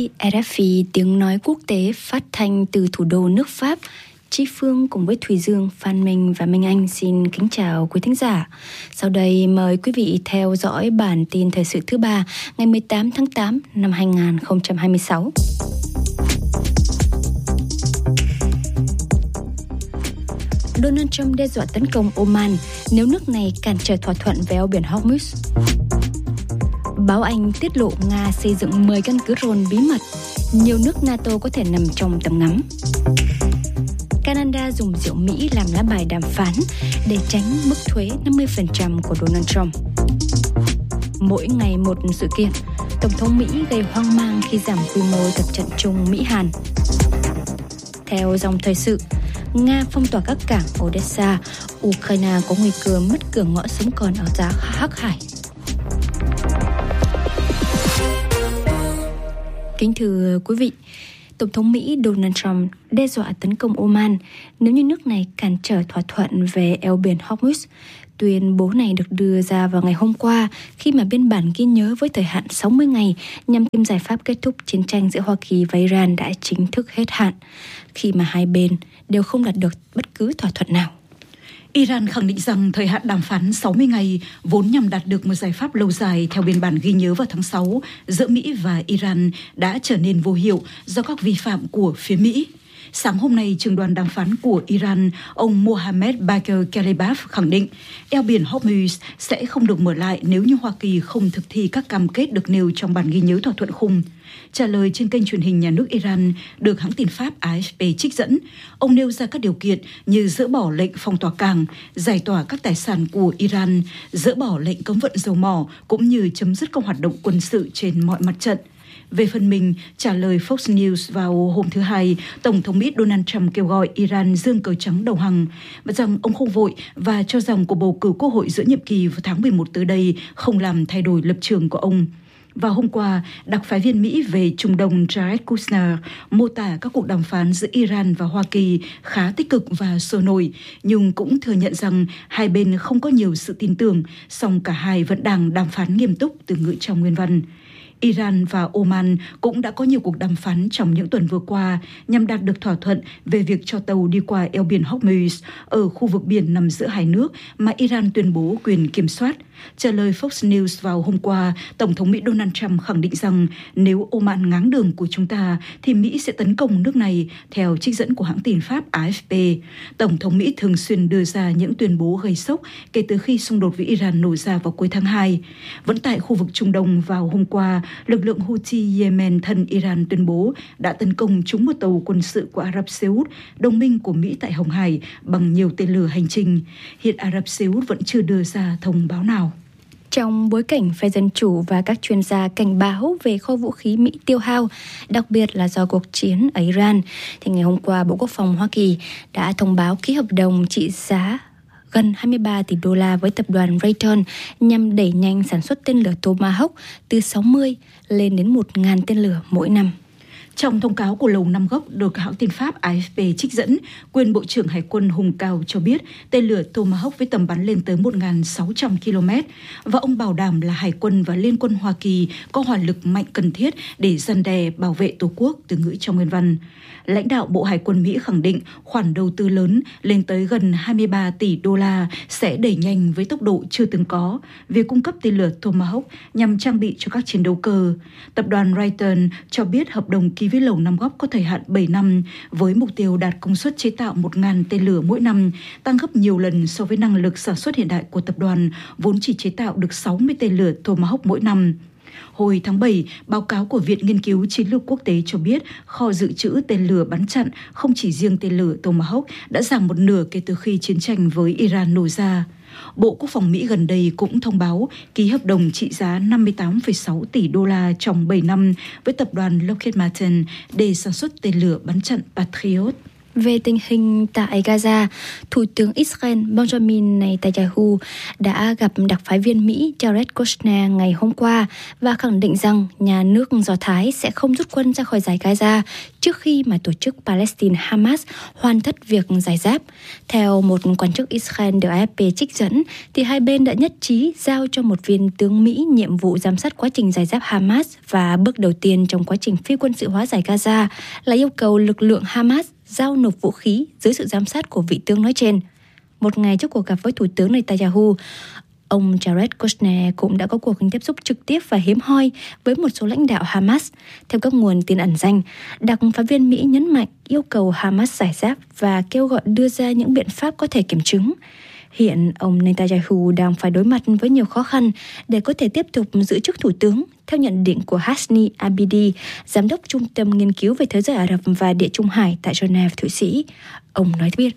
RFI tiếng nói quốc tế phát thanh từ thủ đô nước Pháp. Chi Phương cùng với Thùy Dương, Phan Minh và Minh Anh xin kính chào quý thính giả. Sau đây mời quý vị theo dõi bản tin thời sự thứ 3 ngày 18 tháng 8 năm 2026. Donald Trump đe dọa tấn công Oman nếu nước này cản trở thỏa thuận về eo biển Hormuz. Báo Anh tiết lộ Nga xây dựng 10 căn cứ drone bí mật, nhiều nước NATO có thể nằm trong tầm ngắm. Canada dùng rượu Mỹ làm lá bài đàm phán để tránh mức thuế 50% của Donald Trump. Mỗi ngày một sự kiện, Tổng thống Mỹ gây hoang mang khi giảm quy mô tập trận chung Mỹ-Hàn. Theo dòng thời sự, Nga phong tỏa các cảng Odessa, Ukraine có nguy cơ mất cửa ngõ sống còn ở giá Hắc Hải. Kính thưa quý vị, Tổng thống Mỹ Donald Trump đe dọa tấn công Oman nếu như nước này cản trở thỏa thuận về eo biển Hormuz. Tuyên bố này được đưa ra vào ngày hôm qua khi mà biên bản ghi nhớ với thời hạn 60 ngày nhằm tìm giải pháp kết thúc chiến tranh giữa Hoa Kỳ và Iran đã chính thức hết hạn, khi mà hai bên đều không đạt được bất cứ thỏa thuận nào. Iran khẳng định rằng thời hạn đàm phán 60 ngày vốn nhằm đạt được một giải pháp lâu dài theo biên bản ghi nhớ vào tháng 6 giữa Mỹ và Iran đã trở nên vô hiệu do các vi phạm của phía Mỹ. Sáng hôm nay, trưởng đoàn đàm phán của Iran, ông Mohammad Bagher Ghalibaf khẳng định eo biển Hormuz sẽ không được mở lại nếu như Hoa Kỳ không thực thi các cam kết được nêu trong bản ghi nhớ thỏa thuận khung. Trả lời trên kênh truyền hình nhà nước Iran được hãng tin Pháp AFP trích dẫn, ông nêu ra các điều kiện như dỡ bỏ lệnh phong tỏa cảng, giải tỏa các tài sản của Iran, dỡ bỏ lệnh cấm vận dầu mỏ cũng như chấm dứt các hoạt động quân sự trên mọi mặt trận. Về phần mình, trả lời Fox News vào hôm thứ Hai, Tổng thống Mỹ Donald Trump kêu gọi Iran giương cờ trắng đầu hàng và rằng ông không vội và cho rằng cuộc bầu cử quốc hội giữa nhiệm kỳ vào tháng 11 tới đây không làm thay đổi lập trường của ông. Vào hôm qua, đặc phái viên Mỹ về Trung Đông Jared Kushner mô tả các cuộc đàm phán giữa Iran và Hoa Kỳ khá tích cực và sôi nổi, nhưng cũng thừa nhận rằng hai bên không có nhiều sự tin tưởng, song cả hai vẫn đang đàm phán nghiêm túc, từ ngữ trong nguyên văn. Iran và Oman cũng đã có nhiều cuộc đàm phán trong những tuần vừa qua nhằm đạt được thỏa thuận về việc cho tàu đi qua eo biển Hormuz ở khu vực biển nằm giữa hai nước mà Iran tuyên bố quyền kiểm soát. Trả lời Fox News vào hôm qua, Tổng thống Mỹ Donald Trump khẳng định rằng nếu Oman ngáng đường của chúng ta thì Mỹ sẽ tấn công nước này, theo trích dẫn của hãng tin Pháp AFP. Tổng thống Mỹ thường xuyên đưa ra những tuyên bố gây sốc kể từ khi xung đột với Iran nổ ra vào cuối tháng 2. Vẫn tại khu vực Trung Đông, vào hôm qua, lực lượng Houthi Yemen thân Iran tuyên bố đã tấn công trúng một tàu quân sự của Ả Rập Xê Út, đồng minh của Mỹ tại Hồng Hải, bằng nhiều tên lửa hành trình. Hiện Ả Rập Xê Út vẫn chưa đưa ra thông báo nào. Trong bối cảnh phe Dân Chủ và các chuyên gia cảnh báo về kho vũ khí Mỹ tiêu hao, đặc biệt là do cuộc chiến ở Iran, thì ngày hôm qua Bộ Quốc phòng Hoa Kỳ đã thông báo ký hợp đồng trị giá gần 23 tỷ đô la với tập đoàn Raytheon nhằm đẩy nhanh sản xuất tên lửa Tomahawk từ 60 lên đến 1.000 tên lửa mỗi năm. Trong thông cáo của Lầu Năm Góc được hãng tin Pháp AFP trích dẫn, quyền Bộ trưởng Hải quân Hùng Cao cho biết tên lửa Tomahawk với tầm bắn lên tới 1.600 km và ông bảo đảm là Hải quân và Liên quân Hoa Kỳ có hỏa lực mạnh cần thiết để răn đe bảo vệ Tổ quốc, từ ngữ trong nguyên văn. Lãnh đạo Bộ Hải quân Mỹ khẳng định khoản đầu tư lớn lên tới gần 23 tỷ đô la sẽ đẩy nhanh với tốc độ chưa từng có việc cung cấp tên lửa Tomahawk nhằm trang bị cho các chiến đấu cơ. Tập đoàn Raytheon cho biết hợp đồng ký với Lầu Năm Góc có thời hạn 7 năm với mục tiêu đạt công suất chế tạo 1.000 tên lửa mỗi năm, tăng gấp nhiều lần so với năng lực sản xuất hiện đại của tập đoàn vốn chỉ chế tạo được 60 tên lửa Tomahawk mỗi năm. Hồi tháng 7, báo cáo của Viện Nghiên cứu Chiến lược Quốc tế cho biết kho dự trữ tên lửa bắn chặn không chỉ riêng tên lửa Tomahawk đã giảm một nửa kể từ khi chiến tranh với Iran nổ ra. Bộ Quốc phòng Mỹ gần đây cũng thông báo ký hợp đồng trị giá 58,6 tỷ đô la trong 7 năm với tập đoàn Lockheed Martin để sản xuất tên lửa bắn chặn Patriot. Về tình hình tại Gaza, Thủ tướng Israel Benjamin Netanyahu đã gặp đặc phái viên Mỹ Jared Kushner ngày hôm qua và khẳng định rằng nhà nước Do Thái sẽ không rút quân ra khỏi giải Gaza trước khi mà tổ chức Palestine Hamas hoàn tất việc giải giáp. Theo một quan chức Israel được AFP trích dẫn, thì hai bên đã nhất trí giao cho một viên tướng Mỹ nhiệm vụ giám sát quá trình giải giáp Hamas, và bước đầu tiên trong quá trình phi quân sự hóa giải Gaza là yêu cầu lực lượng Hamas giao nộp vũ khí dưới sự giám sát của vị tướng nói trên. Một ngày trước cuộc gặp với Thủ tướng Netanyahu, ông Jared Kushner cũng đã có cuộc tiếp xúc trực tiếp và hiếm hoi với một số lãnh đạo Hamas. Theo các nguồn tin ẩn danh, đặc phái viên Mỹ nhấn mạnh yêu cầu Hamas giải giáp và kêu gọi đưa ra những biện pháp có thể kiểm chứng. Hiện ông Netanyahu đang phải đối mặt với nhiều khó khăn để có thể tiếp tục giữ chức thủ tướng, theo nhận định của Hasni Abidi, giám đốc Trung tâm Nghiên cứu về Thế giới Ả Rập và Địa Trung Hải tại Geneva, Thụy Sĩ. Ông nói biết.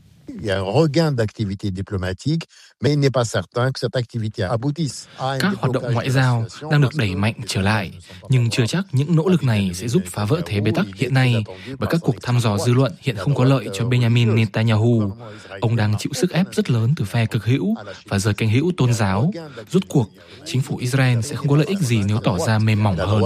Các hoạt động ngoại giao đang được đẩy mạnh trở lại, nhưng chưa chắc những nỗ lực này sẽ giúp phá vỡ thế bế tắc hiện nay, bởi các cuộc thăm dò dư luận hiện không có lợi cho Benjamin Netanyahu. Ông đang chịu sức ép rất lớn từ phe cực hữu và giới cánh hữu tôn giáo. Rốt cuộc, chính phủ Israel sẽ không có lợi ích gì nếu tỏ ra mềm mỏng hơn.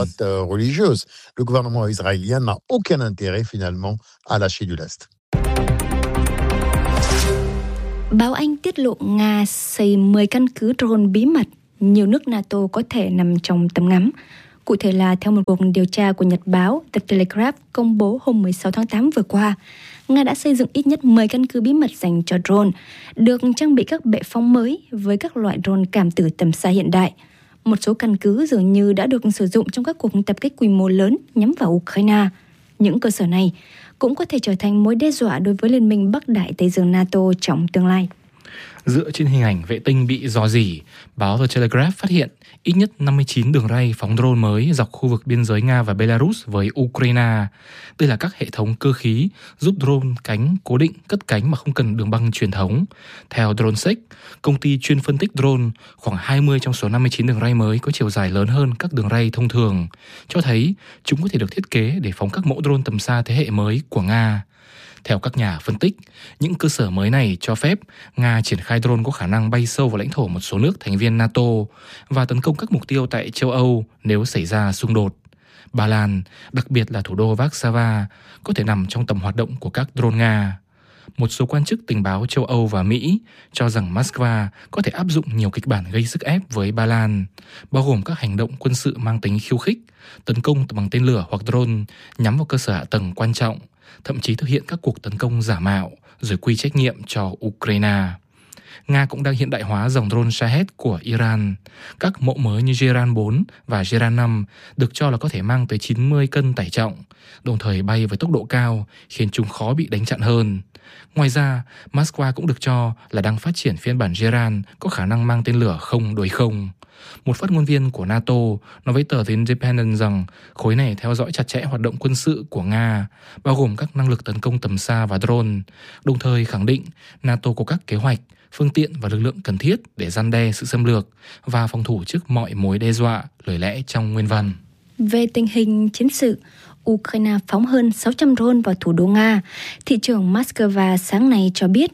Báo Anh tiết lộ Nga xây 10 căn cứ drone bí mật, nhiều nước NATO có thể nằm trong tầm ngắm. Cụ thể là theo một cuộc điều tra của nhật báo The Telegraph công bố hôm 16 tháng 8 vừa qua, Nga đã xây dựng ít nhất 10 căn cứ bí mật dành cho drone, được trang bị các bệ phóng mới với các loại drone cảm tử tầm xa hiện đại. Một số căn cứ dường như đã được sử dụng trong các cuộc tập kích quy mô lớn nhắm vào Ukraine. Những cơ sở này cũng có thể trở thành mối đe dọa đối với Liên minh Bắc Đại Tây Dương NATO trong tương lai. Dựa trên hình ảnh vệ tinh bị rò rỉ, báo The Telegraph phát hiện ít nhất 59 đường ray phóng drone mới dọc khu vực biên giới Nga và Belarus với Ukraine. Đây là các hệ thống cơ khí giúp drone cánh cố định cất cánh mà không cần đường băng truyền thống. Theo DroneSec, công ty chuyên phân tích drone, khoảng 20 trong số 59 đường ray mới có chiều dài lớn hơn các đường ray thông thường, cho thấy chúng có thể được thiết kế để phóng các mẫu drone tầm xa thế hệ mới của Nga. Theo các nhà phân tích, những cơ sở mới này cho phép Nga triển khai drone có khả năng bay sâu vào lãnh thổ một số nước thành viên NATO và tấn công các mục tiêu tại châu Âu nếu xảy ra xung đột. Ba Lan, đặc biệt là thủ đô Warsaw, có thể nằm trong tầm hoạt động của các drone Nga. Một số quan chức tình báo châu Âu và Mỹ cho rằng Moscow có thể áp dụng nhiều kịch bản gây sức ép với Ba Lan, bao gồm các hành động quân sự mang tính khiêu khích, tấn công bằng tên lửa hoặc drone nhắm vào cơ sở hạ tầng quan trọng, thậm chí thực hiện các cuộc tấn công giả mạo rồi quy trách nhiệm cho Ukraine. Nga cũng đang hiện đại hóa dòng drone Shahed của Iran. Các mẫu mới như Geran 4 và Geran 5 được cho là có thể mang tới 90 cân tải trọng, đồng thời bay với tốc độ cao, khiến chúng khó bị đánh chặn hơn. Ngoài ra, Moscow cũng được cho là đang phát triển phiên bản Geran có khả năng mang tên lửa không đối không. Một phát ngôn viên của NATO nói với tờ The Independent rằng khối này theo dõi chặt chẽ hoạt động quân sự của Nga, bao gồm các năng lực tấn công tầm xa và drone, đồng thời khẳng định NATO có các kế hoạch, phương tiện và lực lượng cần thiết để răn đe sự xâm lược và phòng thủ trước mọi mối đe dọa, lời lẽ trong nguyên văn. Về tình hình chiến sự, Ukraine phóng hơn 600 drone vào thủ đô Nga. Thị trưởng Moscow sáng nay cho biết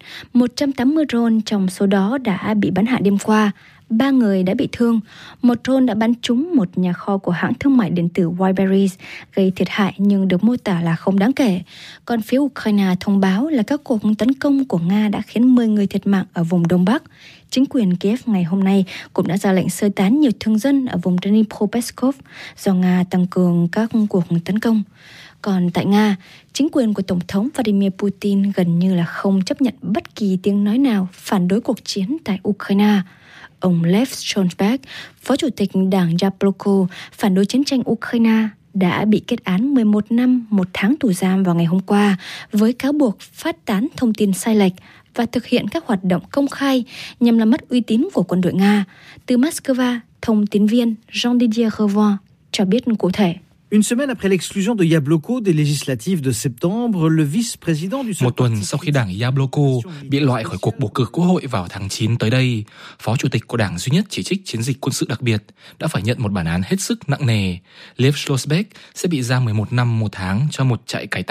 180 drone trong số đó đã bị bắn hạ đêm qua. 3 người đã bị thương. Một drone đã bắn trúng một nhà kho của hãng thương mại điện tử Wildberries, gây thiệt hại nhưng được mô tả là không đáng kể. Còn phía Ukraine thông báo là các cuộc tấn công của Nga đã khiến 10 người thiệt mạng ở vùng Đông Bắc. Chính quyền Kiev ngày hôm nay cũng đã ra lệnh sơ tán nhiều thường dân ở vùng Dnipropetrovsk do Nga tăng cường các cuộc tấn công. Còn tại Nga, chính quyền của Tổng thống Vladimir Putin gần như là không chấp nhận bất kỳ tiếng nói nào phản đối cuộc chiến tại Ukraine. Ông Lev Stoltenberg, phó chủ tịch đảng Yabloko phản đối chiến tranh Ukraine, đã bị kết án 11 năm 1 tháng tù giam vào ngày hôm qua với cáo buộc phát tán thông tin sai lệch và thực hiện các hoạt động công khai nhằm làm mất uy tín của quân đội Nga. Từ Moscow, thông tín viên Jean-Didier Revon cho biết cụ thể. Une semaine après l'exclusion de Yabloko des législatives de septembre, le vice-président du... Một tuần sau khi đảng Yabloko bị loại khỏi cuộc bầu cử quốc hội vào tháng 9 tới đây, phó chủ tịch của đảng duy nhất chỉ trích chiến dịch quân sự đặc biệt đã phải nhận một bản án hết sức nặng nề. Lev Stoltenberg sẽ bị giam 11 năm 1 tháng cho một trại cải tạo.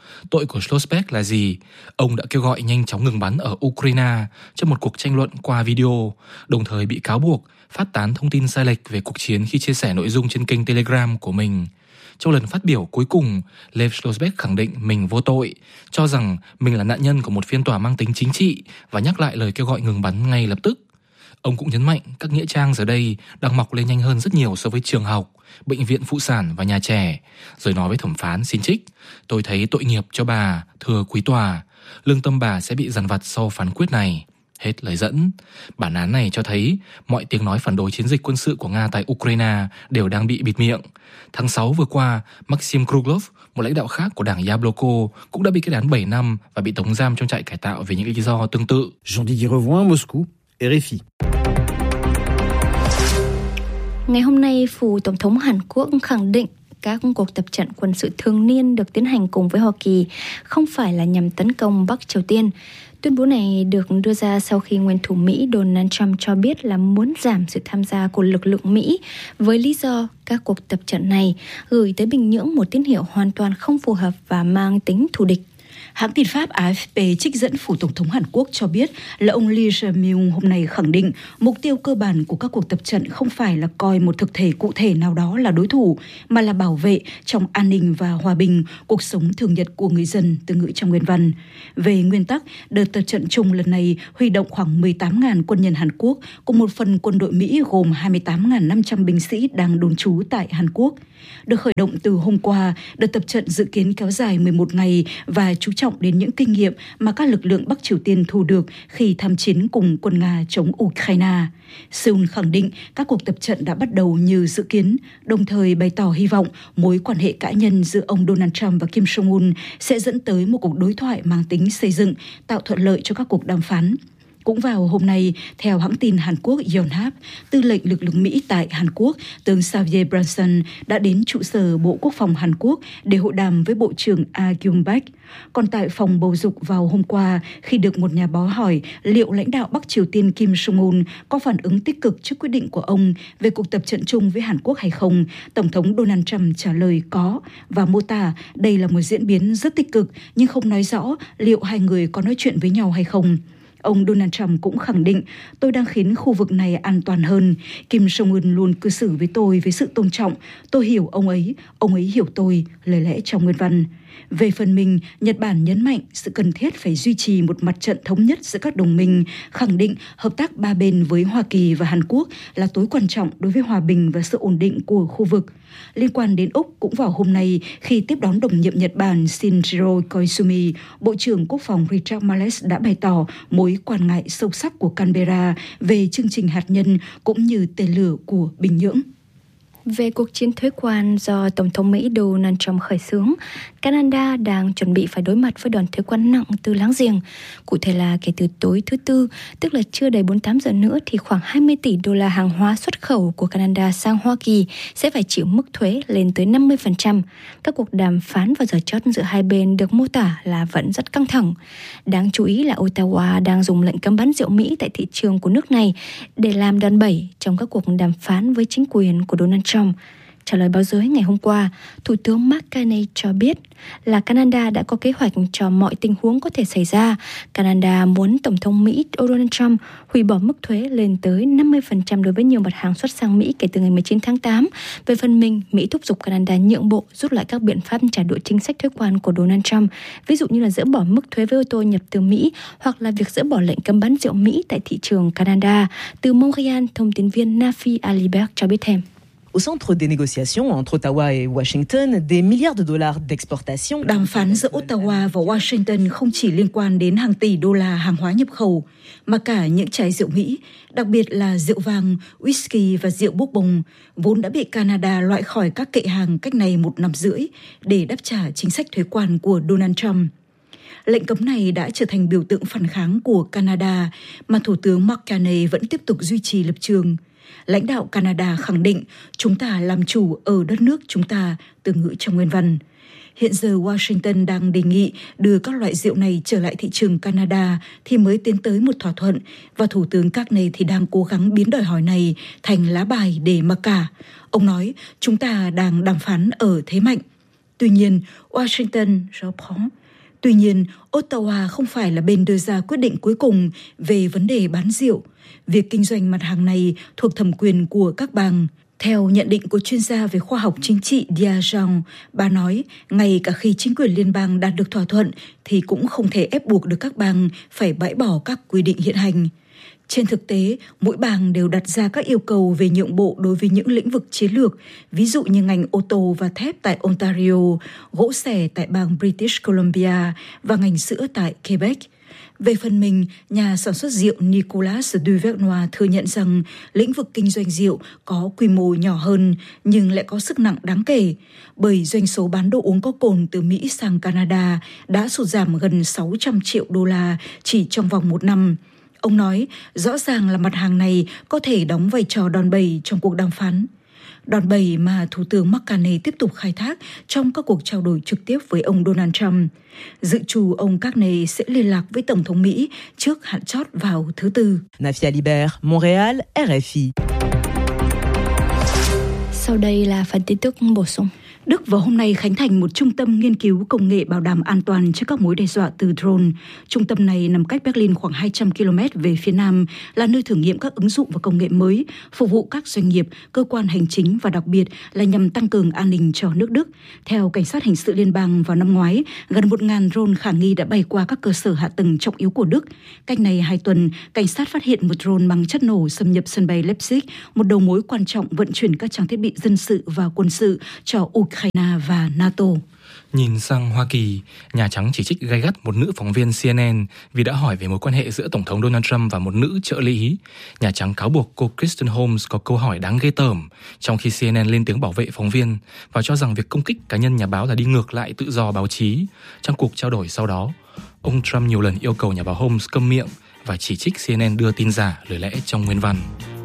Tội của Schlosberg là gì? Ông đã kêu gọi nhanh chóng ngừng bắn ở Ukraine trong một cuộc tranh luận qua video, đồng thời bị cáo buộc phát tán thông tin sai lệch về cuộc chiến khi chia sẻ nội dung trên kênh Telegram của mình. Trong lần phát biểu cuối cùng, Lev Schlosberg khẳng định mình vô tội, cho rằng mình là nạn nhân của một phiên tòa mang tính chính trị và nhắc lại lời kêu gọi ngừng bắn ngay lập tức. Ông cũng nhấn mạnh các nghĩa trang giờ đây đang mọc lên nhanh hơn rất nhiều so với trường học, bệnh viện phụ sản và nhà trẻ, rồi nói với thẩm phán xin trích: "Tôi thấy tội nghiệp cho bà, thưa quý tòa, lương tâm bà sẽ bị dằn vặt sau phán quyết này." Hết lời dẫn. Bản án này cho thấy mọi tiếng nói phản đối chiến dịch quân sự của Nga tại Ukraine đều đang bị bịt miệng. Tháng 6 vừa qua, Maxim Kruglov, một lãnh đạo khác của đảng Yabloko, cũng đã bị kết án 7 năm và bị tống giam trong trại cải tạo vì những lý do tương tự. Jean-Didier Revoin, Moscou, RFI. Ngày hôm nay, phủ Tổng thống Hàn Quốc khẳng định các cuộc tập trận quân sự thường niên được tiến hành cùng với Hoa Kỳ không phải là nhằm tấn công Bắc Triều Tiên. Tuyên bố này được đưa ra sau khi nguyên thủ Mỹ Donald Trump cho biết là muốn giảm sự tham gia của lực lượng Mỹ với lý do các cuộc tập trận này gửi tới Bình Nhưỡng một tín hiệu hoàn toàn không phù hợp và mang tính thù địch. Hãng tin Pháp AFP trích dẫn phủ Tổng thống Hàn Quốc cho biết là ông Lee Jae-myung hôm nay khẳng định mục tiêu cơ bản của các cuộc tập trận không phải là coi một thực thể cụ thể nào đó là đối thủ, mà là bảo vệ trong an ninh và hòa bình cuộc sống thường nhật của người dân, từ ngữ trong nguyên văn. Về nguyên tắc, đợt tập trận chung lần này huy động khoảng 18.000 quân nhân Hàn Quốc cùng một phần quân đội Mỹ gồm 28.500 binh sĩ đang đồn trú tại Hàn Quốc. Được khởi động từ hôm qua, đợt tập trận dự kiến kéo dài 11 ngày và chú trọng đến những kinh nghiệm mà các lực lượng Bắc Triều Tiên thu được khi tham chiến cùng quân Nga chống Ukraine. Seoul khẳng định các cuộc tập trận đã bắt đầu như dự kiến, đồng thời bày tỏ hy vọng mối quan hệ cá nhân giữa ông Donald Trump và Kim Jong-un sẽ dẫn tới một cuộc đối thoại mang tính xây dựng, tạo thuận lợi cho các cuộc đàm phán. Cũng vào hôm nay, theo hãng tin Hàn Quốc Yonhap, tư lệnh lực lượng Mỹ tại Hàn Quốc, tướng Xavier Branson đã đến trụ sở Bộ Quốc phòng Hàn Quốc để hội đàm với Bộ trưởng Ah Kyung-bak. Còn tại phòng bầu dục vào hôm qua, khi được một nhà báo hỏi liệu lãnh đạo Bắc Triều Tiên Kim Jong-un có phản ứng tích cực trước quyết định của ông về cuộc tập trận chung với Hàn Quốc hay không, Tổng thống Donald Trump trả lời có và mô tả đây là một diễn biến rất tích cực, nhưng không nói rõ liệu hai người có nói chuyện với nhau hay không. Ông Donald Trump cũng khẳng định, tôi đang khiến khu vực này an toàn hơn. Kim Jong-un luôn cư xử với tôi với sự tôn trọng. Tôi hiểu ông ấy hiểu tôi, lời lẽ trong nguyên văn. Về phần mình, Nhật Bản nhấn mạnh sự cần thiết phải duy trì một mặt trận thống nhất giữa các đồng minh, khẳng định hợp tác ba bên với Hoa Kỳ và Hàn Quốc là tối quan trọng đối với hòa bình và sự ổn định của khu vực. Liên quan đến Úc, cũng vào hôm nay, khi tiếp đón đồng nhiệm Nhật Bản Shinjiro Koizumi, Bộ trưởng Quốc phòng Richard Marles đã bày tỏ mối quan ngại sâu sắc của Canberra về chương trình hạt nhân cũng như tên lửa của Bình Nhưỡng. Về cuộc chiến thuế quan do Tổng thống Mỹ Donald Trump khởi xướng, Canada đang chuẩn bị phải đối mặt với đòn thuế quan nặng từ láng giềng. Cụ thể là kể từ tối thứ Tư, tức là chưa đầy 48 giờ nữa, thì khoảng 20 tỷ đô la hàng hóa xuất khẩu của Canada sang Hoa Kỳ sẽ phải chịu mức thuế lên tới 50%. Các cuộc đàm phán vào giờ chót giữa hai bên được mô tả là vẫn rất căng thẳng. Đáng chú ý là Ottawa đang dùng lệnh cấm bán rượu Mỹ tại thị trường của nước này để làm đòn bẩy trong các cuộc đàm phán với chính quyền của Donald Trump. Trả lời báo giới ngày hôm qua, Thủ tướng Mark Carney cho biết là Canada đã có kế hoạch cho mọi tình huống có thể xảy ra. Canada muốn Tổng thống Mỹ Donald Trump hủy bỏ mức thuế lên tới 50% đối với nhiều mặt hàng xuất sang Mỹ kể từ ngày 19 tháng 8. Về phần mình, Mỹ thúc giục Canada nhượng bộ rút lại các biện pháp trả đũa chính sách thuế quan của Donald Trump, ví dụ như là dỡ bỏ mức thuế với ô tô nhập từ Mỹ hoặc là việc dỡ bỏ lệnh cấm bán rượu Mỹ tại thị trường Canada. Từ Montreal, thông tin viên Nafi Alibert cho biết thêm. Au centre des négociations entre Ottawa et Washington, des milliards de dollars d'exportation. Đàm phán giữa Ottawa và Washington không chỉ liên quan đến hàng tỷ đô la hàng hóa nhập khẩu, mà cả những chai rượu Mỹ, đặc biệt là rượu vang, whisky và rượu bourbon, vốn đã bị Canada loại khỏi các kệ hàng cách này 1 năm rưỡi để đáp trả chính sách thuế quan của Donald Trump. Lệnh cấm này đã trở thành biểu tượng phản kháng của Canada, mà Thủ tướng Mark Carney vẫn tiếp tục duy trì lập trường. Lãnh đạo Canada khẳng định chúng ta làm chủ ở đất nước chúng ta, từ ngữ trong nguyên văn. Hiện giờ Washington đang đề nghị đưa các loại rượu này trở lại thị trường Canada thì mới tiến tới một thỏa thuận, và Thủ tướng Carney thì đang cố gắng biến đòi hỏi này thành lá bài để mặc cả. Ông nói, chúng ta đang đàm phán ở thế mạnh. Tuy nhiên, Tuy nhiên, Ottawa không phải là bên đưa ra quyết định cuối cùng về vấn đề bán rượu. Việc kinh doanh mặt hàng này thuộc thẩm quyền của các bang. Theo nhận định của chuyên gia về khoa học chính trị Diajong, bà nói, ngay cả khi chính quyền liên bang đạt được thỏa thuận thì cũng không thể ép buộc được các bang phải bãi bỏ các quy định hiện hành. Trên thực tế, mỗi bang đều đặt ra các yêu cầu về nhượng bộ đối với những lĩnh vực chiến lược, ví dụ như ngành ô tô và thép tại Ontario, gỗ xẻ tại bang British Columbia và ngành sữa tại Quebec. Về phần mình, nhà sản xuất rượu Nicolas Duvernois thừa nhận rằng lĩnh vực kinh doanh rượu có quy mô nhỏ hơn nhưng lại có sức nặng đáng kể, bởi doanh số bán đồ uống có cồn từ Mỹ sang Canada đã sụt giảm gần 600 triệu đô la chỉ trong vòng một năm. Ông nói, rõ ràng là mặt hàng này có thể đóng vai trò đòn bẩy trong cuộc đàm phán. Đòn bẩy mà Thủ tướng Mark Carney tiếp tục khai thác trong các cuộc trao đổi trực tiếp với ông Donald Trump. Dự trù ông Carney sẽ liên lạc với Tổng thống Mỹ trước hạn chót vào thứ Tư. Nafia Liber, Montréal, RFI. Sau đây là phần tin tức bổ sung. Đức vào hôm nay khánh thành một trung tâm nghiên cứu công nghệ bảo đảm an toàn trước các mối đe dọa từ drone. Trung tâm này nằm cách Berlin khoảng 200 km về phía nam, là nơi thử nghiệm các ứng dụng và công nghệ mới, phục vụ các doanh nghiệp, cơ quan hành chính và đặc biệt là nhằm tăng cường an ninh cho nước Đức. Theo Cảnh sát hình sự liên bang, vào năm ngoái, gần 1.000 drone khả nghi đã bay qua các cơ sở hạ tầng trọng yếu của Đức. Cách này 2 tuần, cảnh sát phát hiện một drone bằng chất nổ xâm nhập sân bay Leipzig, một đầu mối quan trọng vận chuyển các trang thiết bị dân sự và quân sự cho Ukraine và NATO. Nhìn sang Hoa Kỳ, Nhà Trắng chỉ trích gay gắt một nữ phóng viên CNN vì đã hỏi về mối quan hệ giữa Tổng thống Donald Trump và một nữ trợ lý. Nhà Trắng cáo buộc cô Kristen Holmes có câu hỏi đáng ghê tởm, trong khi CNN lên tiếng bảo vệ phóng viên và cho rằng việc công kích cá nhân nhà báo là đi ngược lại tự do báo chí. Trong cuộc trao đổi sau đó, ông Trump nhiều lần yêu cầu nhà báo Holmes câm miệng và chỉ trích CNN đưa tin giả, lời lẽ trong nguyên văn.